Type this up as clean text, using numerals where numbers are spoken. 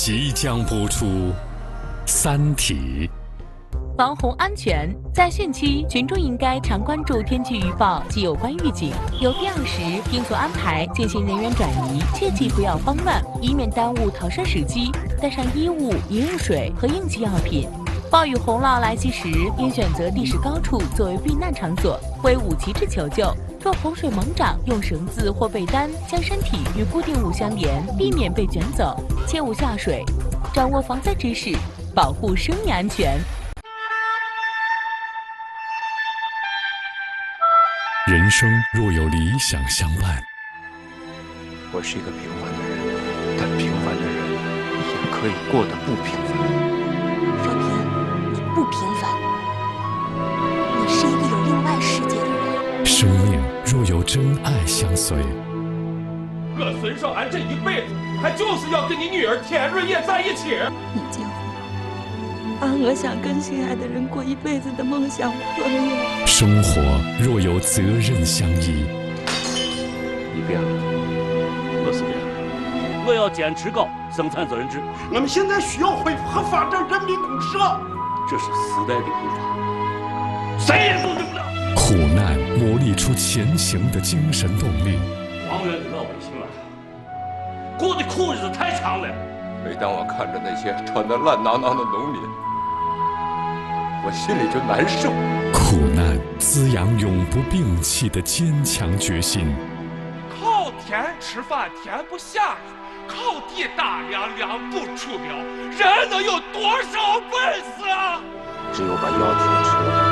即将播出《三体》。 防洪安全，在汛期，群众应该常关注天气预报及有关预警，有必要时应做安排进行人员转移，切记不要慌乱，以免耽误逃生时机。带上衣物、饮用水和应急药品。暴雨洪涝来袭时，应选择地势高处作为避难场所，挥舞旗帜求救。若洪水猛涨，用绳子或被单将身体与固定物相连，避免被卷走，切勿下水。掌握防灾知识，保护生命安全。 人生若有理想相伴， 我是一个平凡的人，但平凡的人也可以过得不平凡。 若平，你不平凡，你是一个有另外世界的人。 生命若有真爱相随， 我孙说俺这一辈子，还就是要跟你女儿田瑞叶在一起。 你结婚，俺我想跟心爱的人过一辈子的梦想破灭。 生活若有责任相依， 你变了，我是变了。 我要坚持搞生产责任制。 我们现在需要恢复和发展人民公社， 这是时代的步伐，谁也阻止不了。 苦难磨砺出前行的精神动力。 王源的老百姓啊，过的苦日子太长了。 每当我看着那些穿得烂囊囊的农民，我心里就难受。 苦难滋养永不摒弃的坚强决心。 靠天吃饭天不下雨，靠地打粮粮不出苗，人能有多少本事啊？ 只有把药停止了。